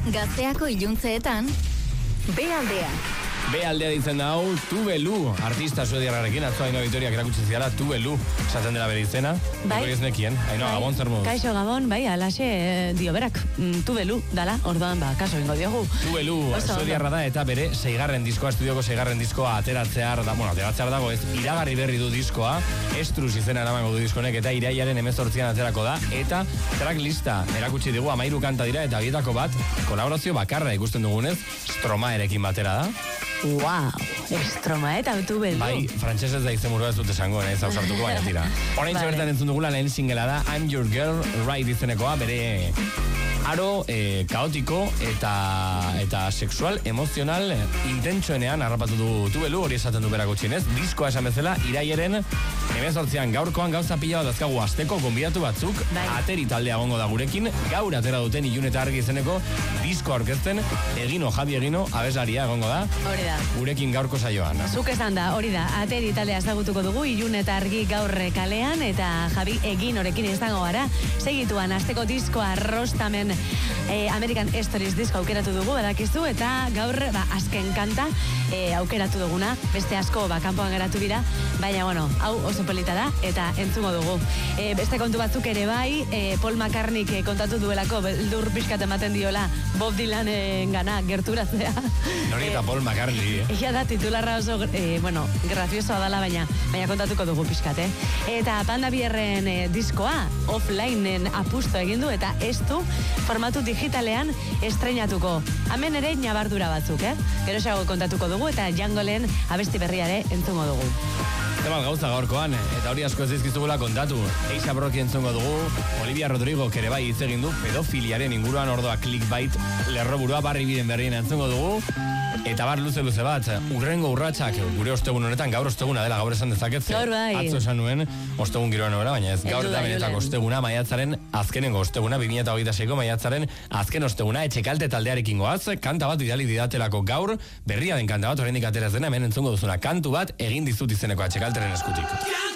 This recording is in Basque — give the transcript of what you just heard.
Gazteako iluntzeetan, B-aldea. B-aldea ditzen da hau, Tubelu, artista suediarrarekin, atzo Ainhoa Vitoriak erakutsi ziala, Tubelu, esaten dela bere izena. Bai. Ez nekien, Ainhoa, Gabon zer moduz. Kaixo Gabon, bai, alaxe dio berak, Tubelu, dala, orduan, kaso ingo diogu. Tubelu, suediarra da, eta bere estudioko 6. diskoa ateratzear dago, ez, iragarri berri du diskoa, Estruz izena eramango du diskonek, eta iraiaren 18an aterako da, eta tracklista erakutsi digu 13 kanta dira, eta bietako bat, kolaborazio bakarra ikusten dugunez, Stromaerekin batera da. Wow, Stromae eta Tubelu. Bai, frantsesez da izenburua ez dut esango, ez ausartuko, baina tira. Orain bertan entzun dugula lehen singela da I'm Your Girl, Right izenekoa, bere aro kaotiko eta sexual, emozional, intentsoenean harrapatu du Tubelu, hori esaten du berako txinez. Diskoa esan bezala, iraiaren 18an gaurkoan gauza pila bat azkagu asteko gonbidatu batzuk, Ateri taldea gongo da gurekin, gaur atera duten Ilun eta Argi izeneko disko aurkezten, Javi Egino, abeslaria egongo da. Hori da. Gurekin gaurko saioan. Zuk esan da, hori da, Ateri taldea ezagutuko dugu, Ilun eta Argi gaur kalean, eta Javi Eginorekin izango gara, segituan asteko diskoa Rostamen American Stories disko aukeratu dugu, badakizu, eta gaur azken kanta aukeratu duguna, beste asko kanpoan geratu dira, baina hau oso polita da, eta entzungo dugu. Beste kontu batzuk ere bai, Paul McCartneyk kontatu duelako, beldur pixkat ematen diola Bob Dylanen gana gerturatzea. Nori eta Paul McCartney, Ia da, titularra oso, graziosoa dala, baina kontatuko dugu pixkat, Eta Panda Bierren diskoa offlineen apusto egin du, eta ez du formatu digitalean estreinatuko. Hemen ere nabardura batzuk, Gero xago kontatuko dugu, eta Jangolen abesti berriare entzungo dugu. Zebat gauza gaurkoan, eta hori asko ez dizkizugula kontatu. Eixa Broki entzungo dugu, Olivia Rodrigo kere bai hitz egin du, pedofiliaren inguruan ordoa clickbait lerroburua barri biden berrien entzungo dugu. Eta bar luze bat, urrengo urratsak gure ostegun honetan, gaur osteguna dela, gaur esan dezaket, atzo esan nuen ostegun giroan obera, baina ez gaur da benetako osteguna, maiatzaren azkenengo osteguna, 2026ko maiatzaren azken osteguna, Etxekalte taldearekin goaz, kanta bat bidali didatelako gaur, berria den kanta bat, oraindik atera ez dena, hemen entzungo duzuna kantu bat, egin dizut izeneko Etxekalteren eskutik.